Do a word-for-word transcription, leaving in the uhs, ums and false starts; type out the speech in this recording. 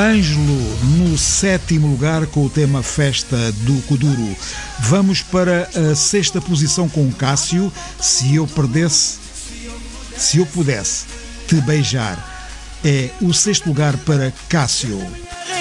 Ângelo no sétimo lugar com o tema Festa do Kuduro. Vamos para a sexta posição com Cássio, Se Eu Perdesse, Se Eu Pudesse Te Beijar. É o sexto lugar para Cássio.